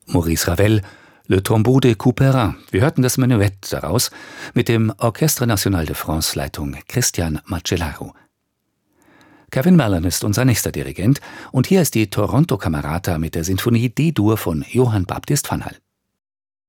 Maurice Ravel, Le Tombeau de Couperin. Wir hörten das Menuett daraus mit dem Orchestre National de France Leitung Christian Macellaro. Kevin Mallon ist unser nächster Dirigent und hier ist die Toronto Camerata mit der Sinfonie D-Dur von Johann Baptist van Hal.